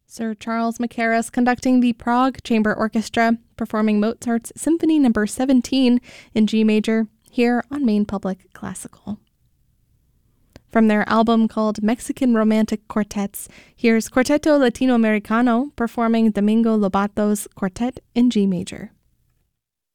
Sir Charles Mackerras conducting the Prague Chamber Orchestra, performing Mozart's Symphony No. 17 in G major, here on Maine Public Classical. From their album called Mexican Romantic Quartets, here's Quarteto Latinoamericano performing Domingo Lobato's Quartet in G major.